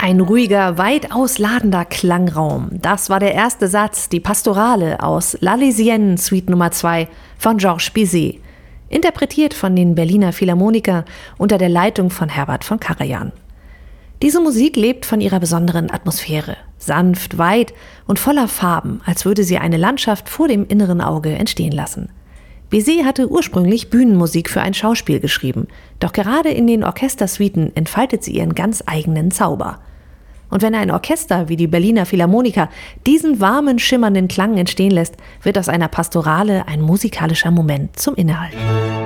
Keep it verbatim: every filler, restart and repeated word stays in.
Ein ruhiger, weit ausladender Klangraum. Das war der erste Satz, die Pastorale aus L'Arlésienne, Suite Nummer zwei von Georges Bizet. Interpretiert von den Berliner Philharmonikern unter der Leitung von Herbert von Karajan. Diese Musik lebt von ihrer besonderen Atmosphäre. Sanft, weit und voller Farben, als würde sie eine Landschaft vor dem inneren Auge entstehen lassen. Bizet hatte ursprünglich Bühnenmusik für ein Schauspiel geschrieben, doch gerade in den Orchestersuiten entfaltet sie ihren ganz eigenen Zauber. Und wenn ein Orchester wie die Berliner Philharmoniker diesen warmen, schimmernden Klang entstehen lässt, wird aus einer Pastorale ein musikalischer Moment zum Innehalten.